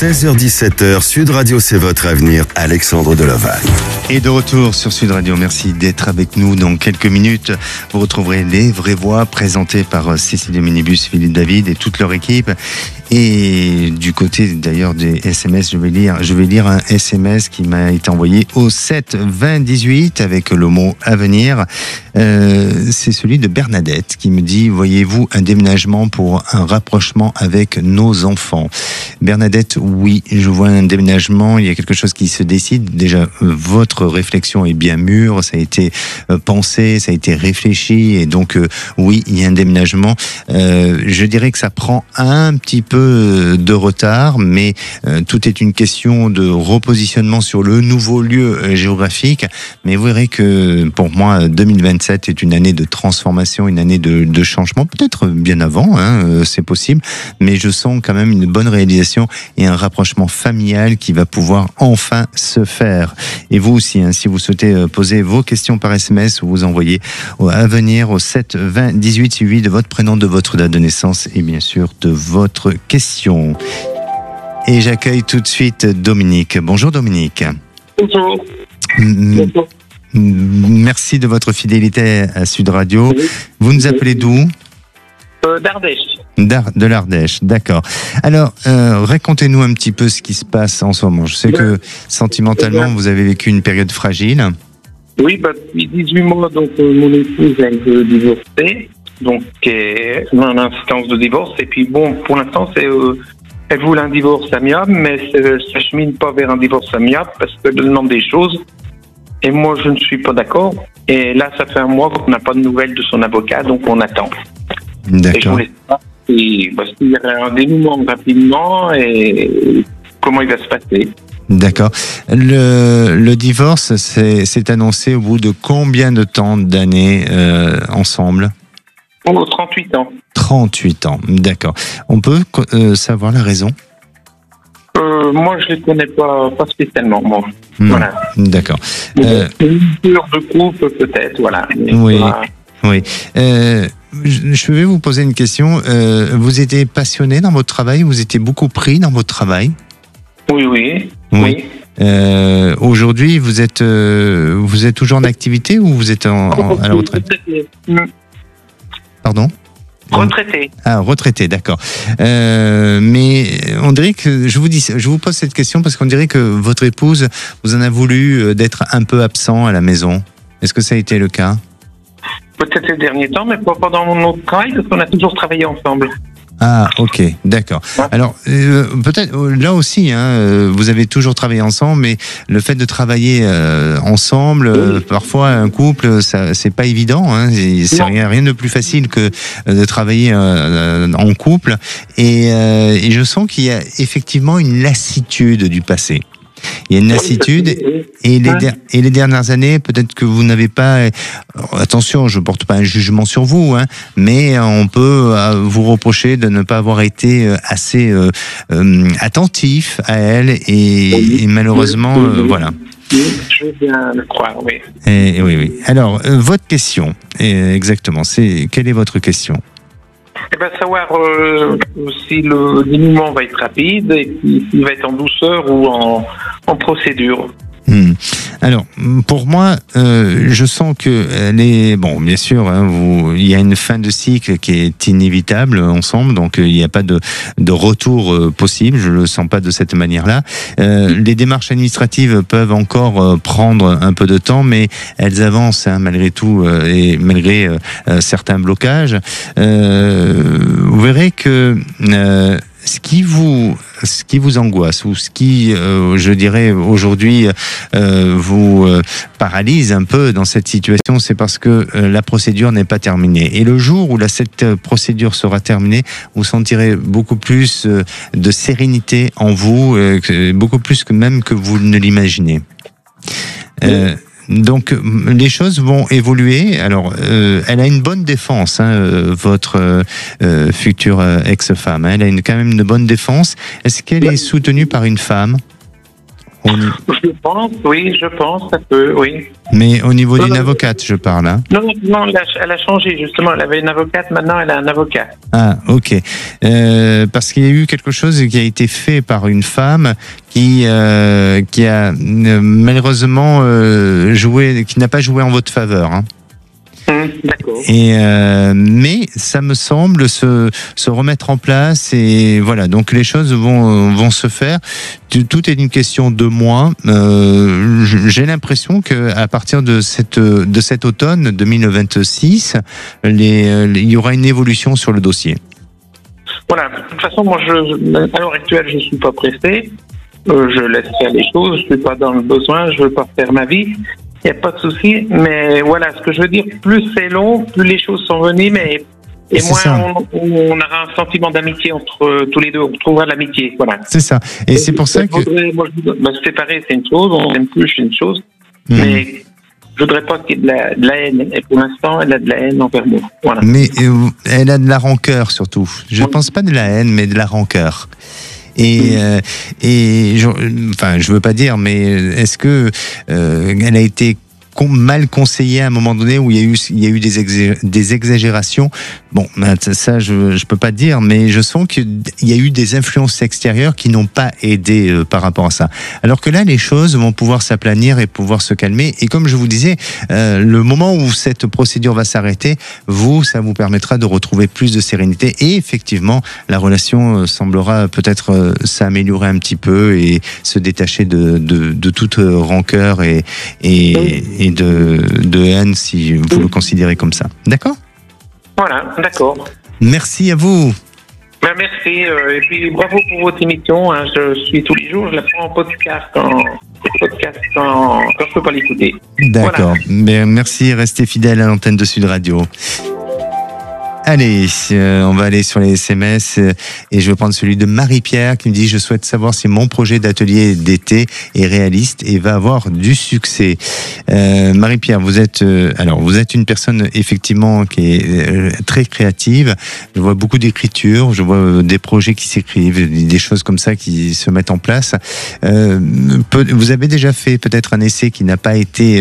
16h-17h, Sud Radio, c'est votre avenir. Alexandre Delovac. Et de retour sur Sud Radio, merci d'être avec nous. Dans quelques minutes, vous retrouverez Les Vraies Voix présentées par Cécile Minibus, Philippe David et toute leur équipe. Et du côté d'ailleurs des SMS, je vais lire un SMS qui m'a été envoyé au 7 20 18 avec le mot avenir. C'est celui de Bernadette qui me dit: voyez-vous un déménagement pour un rapprochement avec nos enfants? Bernadette, oui, je vois un déménagement. Il y a quelque chose qui se décide. Déjà, votre réflexion est bien mûre. Ça a été pensé, ça a été réfléchi, et donc oui, il y a un déménagement. Je dirais que ça prend un petit peu de retard, mais tout est une question de repositionnement sur le nouveau lieu géographique. Mais vous verrez que pour moi, 2027 est une année de transformation, une année de changement, peut-être bien avant, c'est possible, mais je sens quand même une bonne réalisation et un rapprochement familial qui va pouvoir enfin se faire. Et vous aussi, si vous souhaitez poser vos questions par SMS, vous envoyez à venir au 7 20 18 suivi de votre prénom, de votre date de naissance et bien sûr de votre question. Et j'accueille tout de suite Dominique. Bonjour Dominique. Bonjour. Merci de votre fidélité à Sud Radio. Vous nous appelez d'où? D'Ardèche. De l'Ardèche, d'accord. Alors, racontez-nous un petit peu ce qui se passe en ce moment. Je sais que sentimentalement, vous avez vécu une période fragile. Oui, depuis 18 mois, donc mon épouse a été divorcée, donc on a une instance de divorce, et puis bon, pour l'instant, elle voulait un divorce amiable, mais ça chemine pas vers un divorce amiable parce qu'elle demande des choses, et moi je ne suis pas d'accord. Et là, ça fait un mois qu'on n'a pas de nouvelles de son avocat, donc on attend. D'accord. Et je voulais savoir s'il y aurait un dénouement rapidement et comment il va se passer. D'accord. Le divorce s'est annoncé au bout de combien de temps d'années ensemble? 38 ans. 38 ans, d'accord. On peut savoir la raison? Moi, je ne les connais pas spécialement, moi. Voilà. D'accord. Une rupture de couple, peut-être, voilà. Oui, oui. Je vais vous poser une question. Vous étiez passionné dans votre travail? Vous étiez beaucoup pris dans votre travail? Oui. Aujourd'hui, vous êtes toujours en activité ou vous êtes à la retraite? Pardon? Retraité. Ah, retraité, d'accord. Mais on dirait que je vous pose cette question parce qu'on dirait que votre épouse vous en a voulu d'être un peu absent à la maison. Est-ce que ça a été le cas? Peut-être ces derniers temps, mais pas pendant notre travail, parce qu'on a toujours travaillé ensemble. Ah, ok, d'accord. Alors, peut-être, là aussi, vous avez toujours travaillé ensemble, mais le fait de travailler ensemble, parfois, un couple, ça, c'est pas évident, c'est rien de plus facile que de travailler en couple. Et je sens qu'il y a effectivement une lassitude du passé. Il y a une lassitude et les dernières années, peut-être que vous n'avez pas... Attention, je ne porte pas un jugement sur vous, mais on peut vous reprocher de ne pas avoir été assez attentif à elle et malheureusement, voilà. Je veux bien le croire, oui. Oui. Alors, votre question, exactement, quelle est votre question? Savoir si le dénouement va être rapide et s'il va être en douceur ou en procédure. Alors, pour moi, je sens que bien sûr, il y a une fin de cycle qui est inévitable ensemble, donc il n'y a pas de retour possible. Je le sens pas de cette manière-là. Les démarches administratives peuvent encore prendre un peu de temps, mais elles avancent malgré tout et malgré certains blocages. Vous verrez que ce qui vous angoisse ou ce qui, je dirais aujourd'hui, vous paralyse un peu dans cette situation, c'est parce que la procédure n'est pas terminée. Et le jour où cette procédure sera terminée, vous sentirez beaucoup plus de sérénité en vous, beaucoup plus que même que vous ne l'imaginez. Donc les choses vont évoluer. Alors, elle a une bonne défense, votre future ex-femme. Elle a quand même une bonne défense. Est-ce qu'elle est soutenue par une femme? Je pense, ça peut, oui. Mais au niveau d'une avocate, je parle. Hein. Non, elle a changé, justement. Elle avait une avocate, maintenant elle a un avocat. Ah, ok. Parce qu'il y a eu quelque chose qui a été fait par une femme qui a malheureusement qui n'a pas joué en votre faveur. Hein. D'accord. Et mais ça me semble se remettre en place et voilà, donc les choses vont se faire. Tout est une question de mois. J'ai l'impression que à partir de cet automne 2026, il y aura une évolution sur le dossier. Voilà. De toute façon, moi, à l'heure actuelle, je suis pas pressé. Je laisse faire les choses. Je suis pas dans le besoin. Je veux pas faire ma vie. Il n'y a pas de souci, mais voilà, ce que je veux dire, plus c'est long, plus les choses sont venues, et moins on aura un sentiment d'amitié entre tous les deux, on trouvera de l'amitié, voilà. C'est ça, et c'est pour ça que... Se séparer, c'est une chose, on n'aime plus, c'est une chose, mais je voudrais pas qu'il y ait de la haine, et pour l'instant, elle a de la haine envers moi, voilà. Mais elle a de la rancœur surtout, je pense pas de la haine, mais de la rancœur. Et je veux pas dire, mais est-ce que elle a été mal conseillée à un moment donné où il y a eu des exagérations? Bon, ça je peux pas dire, mais je sens qu'il y a eu des influences extérieures qui n'ont pas aidé par rapport à ça. Alors que là, les choses vont pouvoir s'aplanir et pouvoir se calmer. Et comme je vous disais, le moment où cette procédure va s'arrêter, ça vous permettra de retrouver plus de sérénité. Et effectivement, la relation semblera peut-être s'améliorer un petit peu et se détacher de toute rancœur et de haine, si vous le considérez comme ça. D'accord ? Voilà, d'accord. Merci à vous. Merci, et puis bravo pour votre émission. Hein, je suis tous les jours, je la prends en podcast quand je peux pas l'écouter. D'accord. Voilà. Merci, restez fidèles à l'antenne de Sud Radio. Allez, on va aller sur les SMS et je vais prendre celui de Marie-Pierre qui me dit: je souhaite savoir si mon projet d'atelier d'été est réaliste et va avoir du succès. Marie-Pierre, vous êtes une personne effectivement qui est très créative. Je vois beaucoup d'écriture, je vois des projets qui s'écrivent, des choses comme ça qui se mettent en place. Vous avez déjà fait peut-être un essai qui n'a pas été,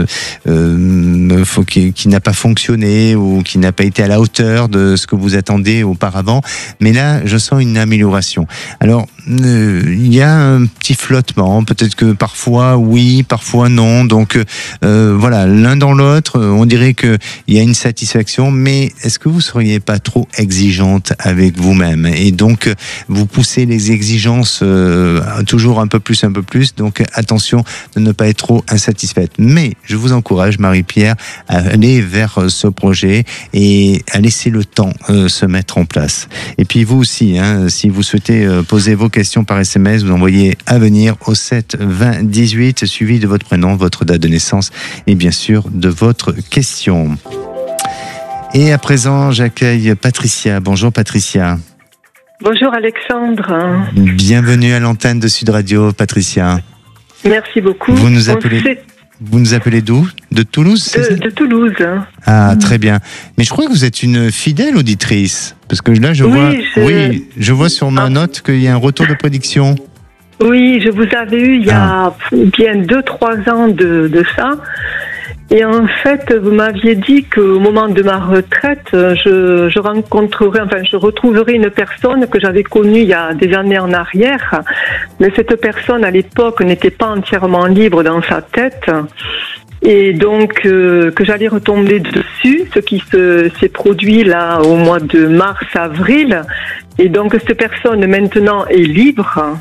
qui n'a pas fonctionné ou qui n'a pas été à la hauteur de ce que vous attendez auparavant, mais là je sens une amélioration. Alors il y a un petit flottement, peut-être que parfois oui, parfois non, donc voilà, l'un dans l'autre, on dirait que il y a une satisfaction, mais est-ce que vous seriez pas trop exigeante avec vous-même et donc vous poussez les exigences toujours un peu plus, donc attention de ne pas être trop insatisfaite. Mais je vous encourage, Marie-Pierre, à aller vers ce projet et à laisser le temps se mettre en place. Et puis vous aussi, hein, si vous souhaitez poser vos questions par SMS, vous envoyez à venir au 7 20 18 suivi de votre prénom, votre date de naissance et bien sûr de votre question. Et à présent, j'accueille Patricia. Bonjour Patricia. Bonjour Alexandre. Bienvenue à l'antenne de Sud Radio, Patricia. Merci beaucoup. Vous nous appelez d'où ? De Toulouse, de Toulouse. Ah, très bien. Mais je crois que vous êtes une fidèle auditrice. Parce que là, je vois sur ma note qu'il y a un retour de prédiction. Oui, je vous avais eu il y a bien 2-3 ans de ça. Et en fait, vous m'aviez dit qu'au moment de ma retraite, je retrouverai une personne que j'avais connue il y a des années en arrière. Mais cette personne, à l'époque, n'était pas entièrement libre dans sa tête. Et donc, que j'allais retomber dessus, ce qui s'est produit là au mois de mars-avril. Et donc, cette personne, maintenant, est libre.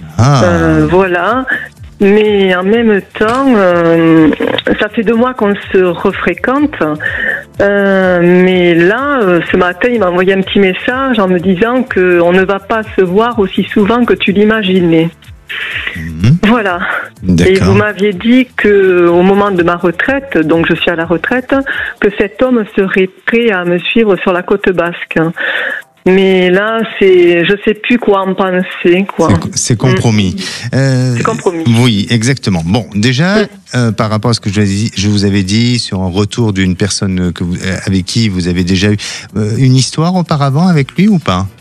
Voilà. Mais en même temps, ça fait 2 mois qu'on se refréquente. Mais là, ce matin, il m'a envoyé un petit message en me disant qu'on ne va pas se voir aussi souvent que tu l'imaginais. Voilà. D'accord. Et vous m'aviez dit que au moment de ma retraite, donc je suis à la retraite, que cet homme serait prêt à me suivre sur la côte basque. Mais là, je sais plus quoi en penser, quoi. C'est compromis. C'est compromis. Oui, exactement. Bon, déjà, par rapport à ce que je vous avais dit sur un retour d'une personne avec qui vous avez déjà eu une histoire auparavant avec lui ou pas ?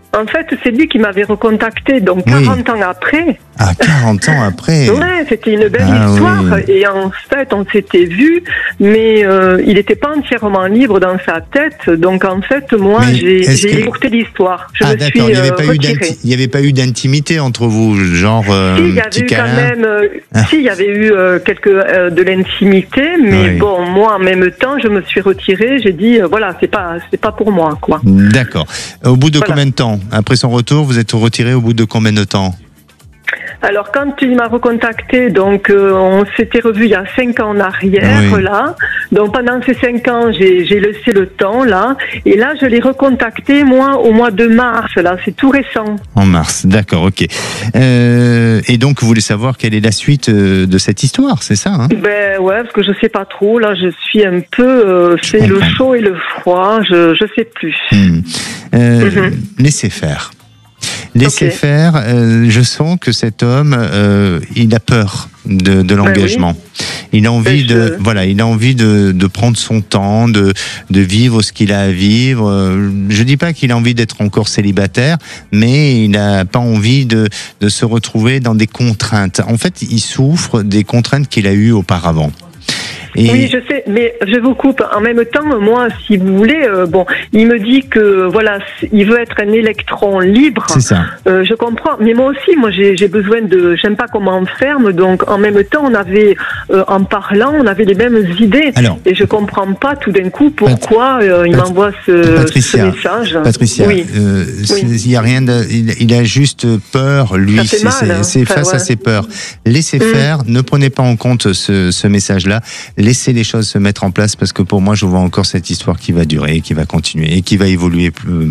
En fait, c'est lui qui m'avait recontacté, donc 40 ans après. Ah, 40 ans après. Ouais, c'était une belle histoire. Oui. Et en fait, on s'était vu, mais il n'était pas entièrement libre dans sa tête. Donc en fait, moi, j'ai écourté l'histoire. Je me d'accord. suis retirée. Il n'y avait pas eu d'intimité entre vous, genre il y avait eu quand même. Il y avait eu de l'intimité, mais bon, moi, en même temps, je me suis retirée. J'ai dit, voilà, c'est pas pour moi, quoi. D'accord. Au bout de combien de temps? Après son retour, vous êtes retiré au bout de combien de temps? Alors, quand il m'a recontacté, donc on s'était revu il y a 5 ans en arrière, là. Donc, pendant ces 5 ans, j'ai laissé le temps, là. Et là, je l'ai recontacté, moi, au mois de mars, là. C'est tout récent. En mars, d'accord, ok. Et donc, vous voulez savoir quelle est la suite de cette histoire, c'est ça, hein? Ben ouais, parce que je sais pas trop. Là, je suis un peu... c'est le chaud et le froid, je sais plus. Laissez faire. Laissez faire. Je sens que cet homme, il a peur de l'engagement. Il a envie il a envie de prendre son temps, de vivre ce qu'il a à vivre. Je dis pas qu'il a envie d'être encore célibataire, mais il n'a pas envie de se retrouver dans des contraintes. En fait, il souffre des contraintes qu'il a eues auparavant. Oui, je sais, mais je vous coupe. En même temps, moi, si vous voulez, il me dit que voilà, il veut être un électron libre. C'est ça. Je comprends, mais moi aussi, j'ai besoin j'aime pas qu'on m'enferme. Donc, en même temps, on avait, en parlant, on avait les mêmes idées. Alors, et je comprends pas tout d'un coup pourquoi il m'envoie ce message. Patricia, il y a rien il a juste peur, lui. C'est face à ses peurs. Laissez faire. Ne prenez pas en compte ce message-là. Laissez les choses se mettre en place, parce que pour moi, je vois encore cette histoire qui va durer, qui va continuer et qui va évoluer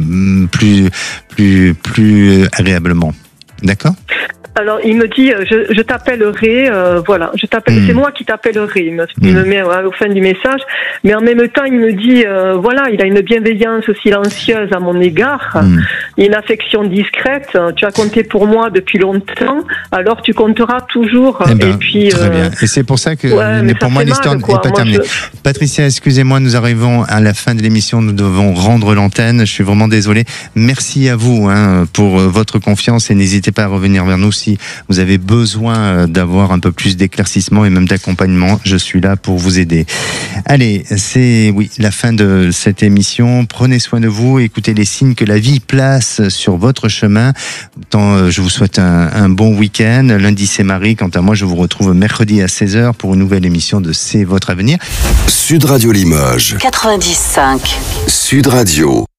plus agréablement. D'accord ? Alors, il me dit, je t'appellerai, c'est moi qui t'appellerai. Il me met au fin du message. Mais en même temps, il me dit, il a une bienveillance silencieuse à mon égard. Une affection discrète. Tu as compté pour moi depuis longtemps, alors tu compteras toujours. Et puis, très bien. Et c'est pour ça que, pour moi, l'histoire n'est pas terminée. Patricia, excusez-moi, nous arrivons à la fin de l'émission. Nous devons rendre l'antenne. Je suis vraiment désolé. Merci à vous, pour votre confiance, et n'hésitez pas à revenir vers nous si vous avez besoin d'avoir un peu plus d'éclaircissement et même d'accompagnement. Je suis là pour vous aider. Allez, c'est la fin de cette émission. Prenez soin de vous, écoutez les signes que la vie place sur votre chemin. Je vous souhaite un bon week-end. Lundi, c'est Marie. Quant à moi, je vous retrouve mercredi à 16h pour une nouvelle émission de C'est votre avenir. Sud Radio Limoges. 95. Sud Radio.